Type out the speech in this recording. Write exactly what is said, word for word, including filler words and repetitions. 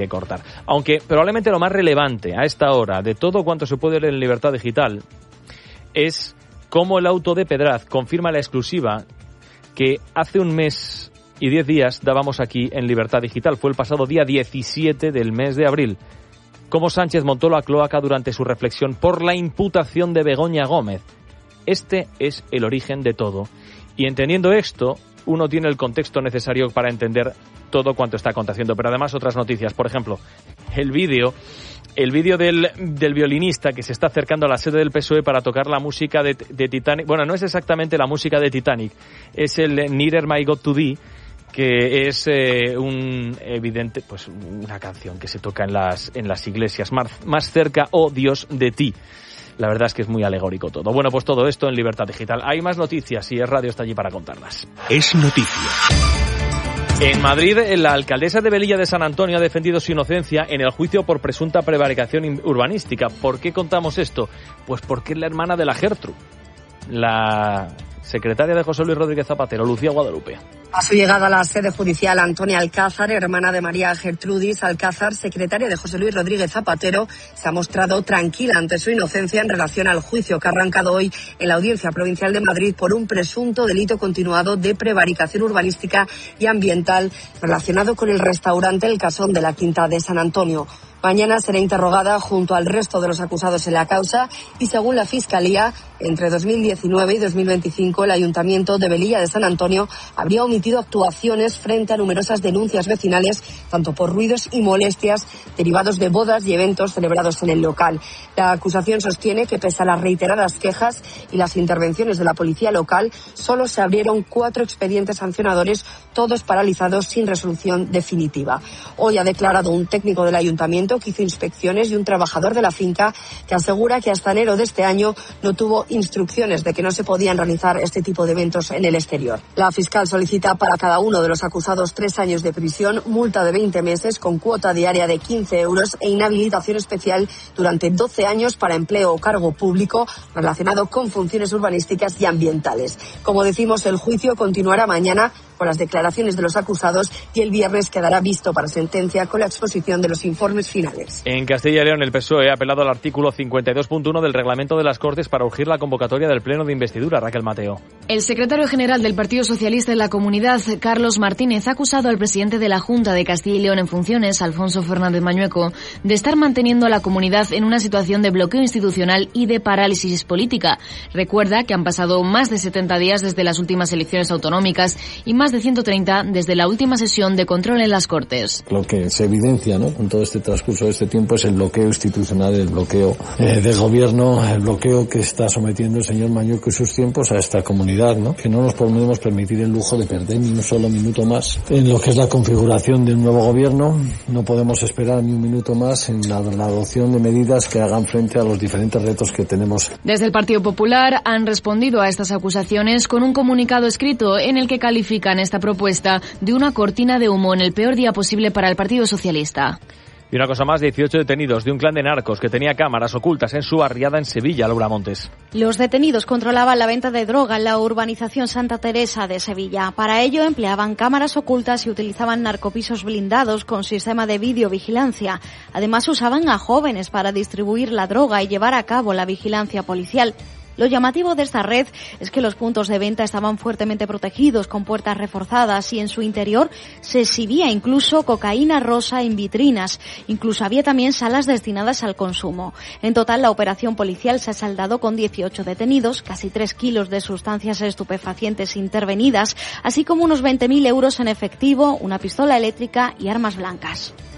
que cortar. Aunque probablemente lo más relevante a esta hora de todo cuanto se puede leer en Libertad Digital es cómo el auto de Pedraz confirma la exclusiva que hace un mes y diez días dábamos aquí en Libertad Digital. Fue el pasado día diecisiete del mes de abril. Cómo Sánchez montó la cloaca durante su reflexión por la imputación de Begoña Gómez. Este es el origen de todo. Y entendiendo esto, uno tiene el contexto necesario para entender todo cuanto está aconteciendo. Pero además otras noticias. Por ejemplo, el vídeo... El vídeo del, del violinista que se está acercando a la sede del P S O E para tocar la música de, de Titanic. Bueno, no es exactamente la música de Titanic, es el Nearer My God to Thee, que es eh, un evidente, pues una canción que se toca en las en las iglesias. Más, más cerca, oh Dios, de ti. La verdad es que es muy alegórico todo. Bueno, pues todo esto en Libertad Digital. Hay más noticias y Es Radio está allí para contarlas. Es noticia. En Madrid, la alcaldesa de Velilla de San Antonio ha defendido su inocencia en el juicio por presunta prevaricación urbanística. ¿Por qué contamos esto? Pues porque es la hermana de la Gertrude, la secretaria de José Luis Rodríguez Zapatero, Lucía Guadalupe. A su llegada a la sede judicial, Antonia Alcázar, hermana de María Gertrudis Alcázar, secretaria de José Luis Rodríguez Zapatero, se ha mostrado tranquila ante su inocencia en relación al juicio que ha arrancado hoy en la Audiencia Provincial de Madrid por un presunto delito continuado de prevaricación urbanística y ambiental relacionado con el restaurante El Casón de la Quinta de San Antonio. Mañana será interrogada junto al resto de los acusados en la causa y, según la Fiscalía, entre dos mil diecinueve y dos mil veinticinco el Ayuntamiento de Velilla de San Antonio habría omitido actuaciones frente a numerosas denuncias vecinales, tanto por ruidos y molestias derivados de bodas y eventos celebrados en el local. La acusación sostiene que, pese a las reiteradas quejas y las intervenciones de la policía local, solo se abrieron cuatro expedientes sancionadores, todos paralizados sin resolución definitiva. Hoy ha declarado un técnico del Ayuntamiento que hizo inspecciones y un trabajador de la finca que asegura que hasta enero de este año no tuvo instrucciones de que no se podían realizar este tipo de eventos en el exterior. La fiscal solicita para cada uno de los acusados tres años de prisión, multa de veinte meses con cuota diaria de quince euros e inhabilitación especial durante doce años para empleo o cargo público relacionado con funciones urbanísticas y ambientales. Como decimos, el juicio continuará mañana con las declaraciones de los acusados y el viernes quedará visto para sentencia con la exposición de los informes finales. En Castilla y León, el P S O E ha apelado al artículo cincuenta y dos punto uno del reglamento de las Cortes para urgir la convocatoria del pleno de investidura. Raquel Mateo. El secretario general del Partido Socialista en la comunidad, Carlos Martínez, ha acusado al presidente de la Junta de Castilla y León en funciones, Alfonso Fernández Mañueco, de estar manteniendo a la comunidad en una situación de bloqueo institucional y de parálisis política. Recuerda que han pasado más de setenta días desde las últimas elecciones autonómicas y más de ciento treinta desde la última sesión de control en las Cortes. Lo que se evidencia, ¿no?, con todo este transcurso de este tiempo es el bloqueo institucional, el bloqueo eh, de gobierno, el bloqueo que está sometiendo el señor Mañueco y sus tiempos a esta comunidad, ¿no? Que no nos podemos permitir el lujo de perder ni un solo minuto más en lo que es la configuración de un nuevo gobierno. No podemos esperar ni un minuto más en la, la adopción de medidas que hagan frente a los diferentes retos que tenemos. Desde el Partido Popular han respondido a estas acusaciones con un comunicado escrito en el que califican esta propuesta de una cortina de humo en el peor día posible para el Partido Socialista. Y una cosa más, dieciocho detenidos de un clan de narcos que tenía cámaras ocultas en su barriada en Sevilla, Laura Montes. Los detenidos controlaban la venta de droga en la urbanización Santa Teresa de Sevilla. Para ello empleaban cámaras ocultas y utilizaban narcopisos blindados con sistema de videovigilancia. Además usaban a jóvenes para distribuir la droga y llevar a cabo la vigilancia policial. Lo llamativo de esta red es que los puntos de venta estaban fuertemente protegidos con puertas reforzadas y en su interior se exhibía incluso cocaína rosa en vitrinas. Incluso había también salas destinadas al consumo. En total, la operación policial se ha saldado con dieciocho detenidos, casi tres kilos de sustancias estupefacientes intervenidas, así como unos veinte mil euros en efectivo, una pistola eléctrica y armas blancas.